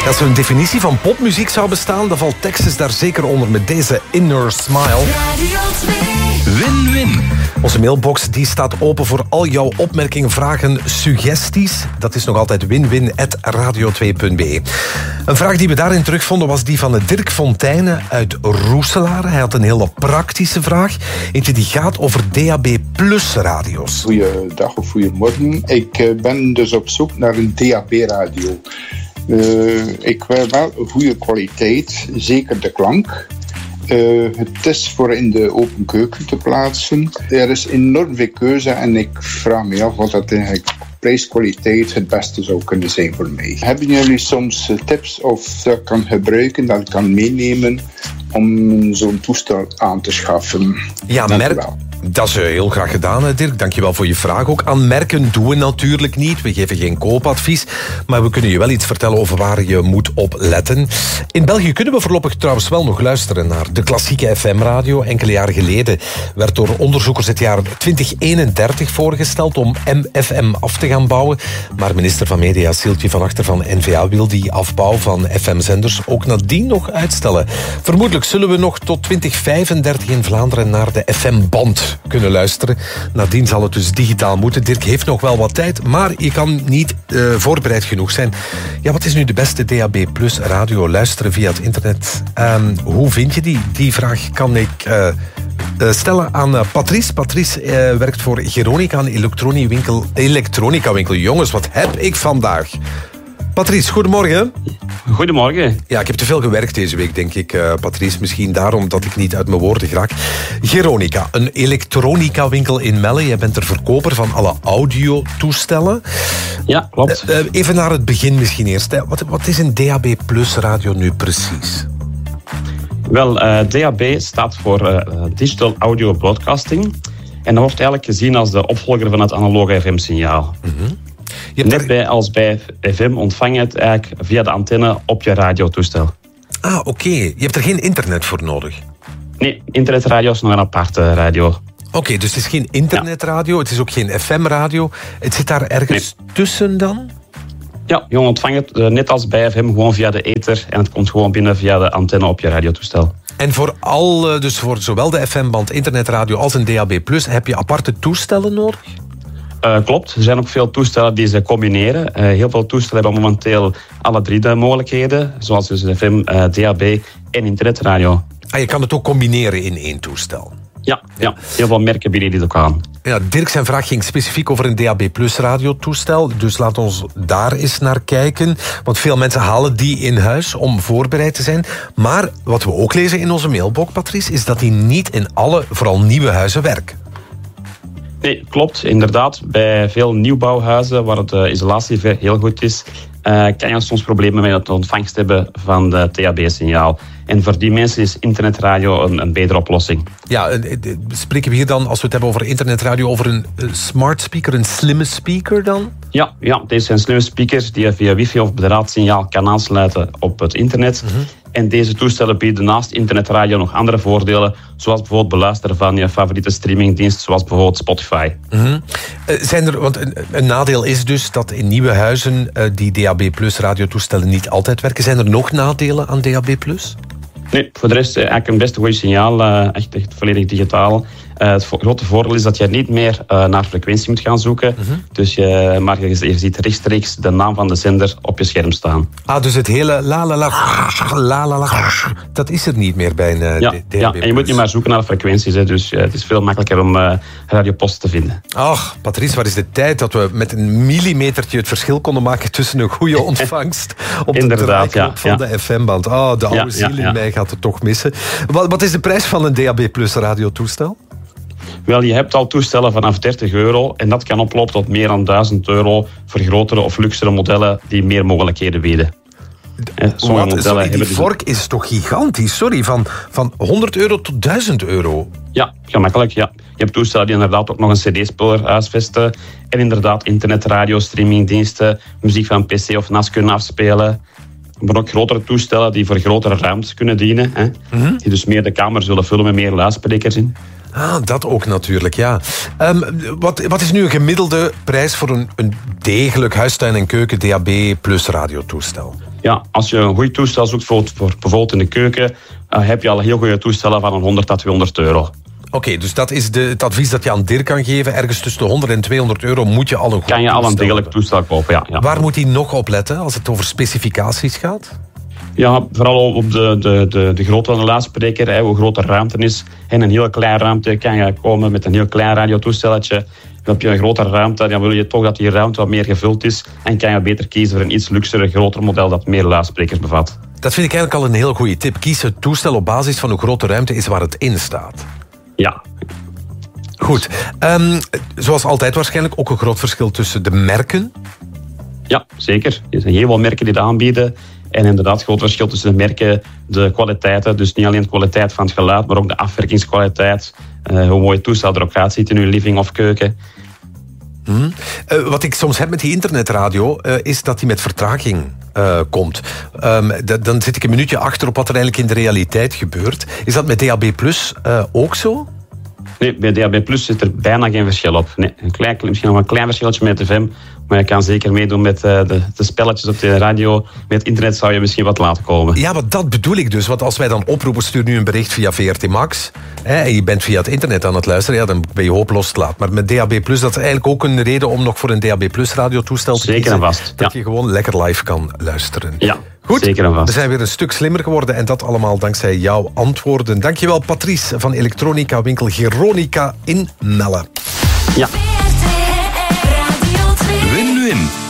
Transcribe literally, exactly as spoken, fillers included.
Als er een definitie van popmuziek zou bestaan, dan valt Texas daar zeker onder met deze Inner Smile. Win-win. Onze mailbox die staat open voor al jouw opmerkingen, vragen, suggesties. Dat is nog altijd win-win at radio twee punt b e. Een vraag die we daarin terugvonden was die van Dirk Fontijne uit Roeselaar. Hij had een hele praktische vraag. Eentje die gaat over D A B plus radio's. Goeiedag of goedemorgen. Ik ben dus op zoek naar een D A B-radio. Uh, ik wil wel een goede kwaliteit, zeker de klank. Uh, het is voor in de open keuken te plaatsen. Er is enorm veel keuze en ik vraag me af wat dat eigenlijk prijskwaliteit het beste zou kunnen zijn voor mij. Hebben jullie soms tips of dat ik kan gebruiken, dat ik kan meenemen om zo'n toestel aan te schaffen? Ja, merk. Dat is heel graag gedaan, Dirk. Dankjewel voor je vraag ook. Aan merken doen we natuurlijk niet. We geven geen koopadvies. Maar we kunnen je wel iets vertellen over waar je moet op letten. In België kunnen we voorlopig trouwens wel nog luisteren naar de klassieke F M-radio. Enkele jaren geleden werd door onderzoekers het jaar twintig eenendertig voorgesteld om F M af te gaan bouwen. Maar minister van Media Sieltje van Achter van N V A wil die afbouw van F M-zenders ook nadien nog uitstellen. Vermoedelijk zullen we nog tot twintig vijfendertig in Vlaanderen naar de F M-band kunnen luisteren. Nadien zal het dus digitaal moeten. Dirk heeft nog wel wat tijd, maar je kan niet uh, voorbereid genoeg zijn. Ja, wat is nu de beste D A B plus radio? Luisteren via het internet. Um, hoe vind je die? Die vraag kan ik uh, uh, stellen aan uh, Patrice. Patrice uh, werkt voor Geronica, een elektronica-winkel. elektronica-winkel. Jongens, wat heb ik vandaag? Patrice, goedemorgen. Goedemorgen. Ja, ik heb te veel gewerkt deze week, denk ik, uh, Patrice. Misschien daarom dat ik niet uit mijn woorden raak. Geronica, een elektronica-winkel in Melle. Jij bent er verkoper van alle audiotoestellen. Ja, klopt. Uh, even naar het begin misschien eerst. Hè. Wat, wat is een D A B plus radio nu precies? Wel, uh, D A B staat voor uh, Digital Audio Broadcasting. En dat wordt eigenlijk gezien als de opvolger van het analoge F M-signaal. Mm-hmm. Net er... bij, als bij F M ontvang je het eigenlijk via de antenne op je radiotoestel. Ah, oké. Okay. Je hebt er geen internet voor nodig? Nee, internetradio is nog een aparte radio. Oké, okay, dus het is geen internetradio, ja. Het is ook geen F M-radio. Het zit daar ergens nee. tussen dan? Ja, je ontvangt het uh, net als bij F M gewoon via de ether en het komt gewoon binnen via de antenne op je radiotoestel. En voor al, dus voor zowel de F M-band, internetradio als een D A B plus, heb je aparte toestellen nodig? Uh, klopt, er zijn ook veel toestellen die ze combineren. Uh, heel veel toestellen hebben momenteel alle drie de mogelijkheden, zoals dus F M, uh, D A B en internetradio. Ah, je kan het ook combineren in één toestel? Ja, ja. Heel veel merken bieden dit ook aan. Ja, Dirk zijn vraag ging specifiek over een D A B plus radiotoestel. Dus laat ons daar eens naar kijken. Want veel mensen halen die in huis om voorbereid te zijn. Maar wat we ook lezen in onze mailbox, Patrice, is dat die niet in alle, vooral nieuwe huizen werken. Nee, klopt. Inderdaad. Bij veel nieuwbouwhuizen waar de isolatie heel goed is, uh, kan je soms problemen met de ontvangst hebben van de T A B-signaal. En voor die mensen is internetradio een, een betere oplossing. Ja, spreken we hier dan, als we het hebben over internetradio, over een smart speaker, een slimme speaker dan? Ja, ja, deze zijn slimme speakers die je via wifi of draadsignaal kan aansluiten op het internet. Mm-hmm. En deze toestellen bieden naast internetradio nog andere voordelen, zoals bijvoorbeeld beluisteren van je favoriete streamingdienst, zoals bijvoorbeeld Spotify. Mm-hmm. Uh, zijn er, want een, een nadeel is dus dat in nieuwe huizen uh, die D A B plus radiotoestellen niet altijd werken. Zijn er nog nadelen aan D A B plus? Nee, voor de rest eigenlijk een best goede signaal, uh, echt, echt volledig digitaal. Uh, het vo- grote voordeel is dat je niet meer uh, naar frequentie moet gaan zoeken. Mm-hmm. Dus je, maar je, je ziet rechtstreeks de naam van de zender op je scherm staan. Ah, dus het hele la la la, la, la, la dat is er niet meer bij een uh, ja, D A B plus. Ja, en je moet niet meer zoeken naar de frequenties. Hè, dus uh, het is veel makkelijker om uh, radiopost te vinden. Ach, Patrice, waar is de tijd dat we met een millimetertje het verschil konden maken tussen een goede ontvangst op de draaiknop ja, van ja. de F M-band. Ah, oh, de oude ja, ziel in ja, ja. mij gaat het toch missen. Wat, wat is de prijs van een D A B plus radiotoestel? Wel, je hebt al toestellen vanaf dertig euro en dat kan oplopen tot meer dan duizend euro voor grotere of luxere modellen die meer mogelijkhebt bieden. Wat? Sorry, die vork is toch gigantisch? Sorry, van, van honderd euro tot duizend euro? Ja, gemakkelijk, ja. Je hebt toestellen die inderdaad ook nog een cd-speler huisvesten en inderdaad internet, radio, streamingdiensten, muziek van P C of N A S kunnen afspelen. Maar ook grotere toestellen die voor grotere ruimtes kunnen dienen. Hè? Mm-hmm. Die dus meer de kamer zullen vullen met meer luidsprekers in. Ah, dat ook natuurlijk, ja. Um, wat, wat is nu een gemiddelde prijs voor een, een degelijk huistuin- en keuken D A B plus radiotoestel? Ja, als je een goed toestel zoekt voor, voor bijvoorbeeld in de keuken, uh, heb je al heel goede toestellen van een honderd tot tweehonderd euro. Oké, okay, dus dat is de, het advies dat je aan Dirk kan geven. Ergens tussen de honderd en tweehonderd euro moet je al een goed Kan je al een degelijk hebben. toestel kopen, ja, ja. Waar moet hij nog op letten als het over specificaties gaat? Ja, vooral op de, de, de, de grootte van de luidspreker, hè, hoe groot de ruimte is. In een heel klein ruimte kan je komen met een heel klein radiotoestelletje. Dan heb je een grotere ruimte, dan wil je toch dat die ruimte wat meer gevuld is. En kan je beter kiezen voor een iets luxere, groter model dat meer luidsprekers bevat. Dat vind ik eigenlijk al een heel goede tip. Kies het toestel op basis van hoe groot de ruimte is waar het in staat. Ja. Goed. Um, zoals altijd waarschijnlijk ook een groot verschil tussen de merken. Ja, zeker. Er zijn heel veel merken die dat aanbieden. En inderdaad, groot verschil tussen de merken, de kwaliteiten. Dus niet alleen de kwaliteit van het geluid, maar ook de afwerkingskwaliteit. Uh, hoe mooi het toestel er ook gaat zitten in uw living of keuken. Hmm. Uh, wat ik soms heb met die internetradio, uh, is dat die met vertraging uh, komt. Um, d- dan zit ik een minuutje achter op wat er eigenlijk in de realiteit gebeurt. Is dat met D A B plus uh, ook zo? Nee, bij D A B plus zit er bijna geen verschil op. Nee, een klein, misschien nog een klein verschilletje met de F M, maar je kan zeker meedoen met uh, de, de spelletjes op de radio. Met internet zou je misschien wat laten komen. Ja, maar dat bedoel ik dus. Want als wij dan oproepen, stuur nu een bericht via V R T Max, hè, en je bent via het internet aan het luisteren, ja, dan ben je hopeloos te laat. Maar met D A B plus, dat is eigenlijk ook een reden om nog voor een D A B plus radiotoestel te zeker kiezen. Zeker en vast. Dat ja. je gewoon lekker live kan luisteren. Ja. Goed, zeker en vast. We zijn weer een stuk slimmer geworden en dat allemaal dankzij jouw antwoorden. Dankjewel Patrice van elektronica winkel Geronica in Melle. Ja. Win-win.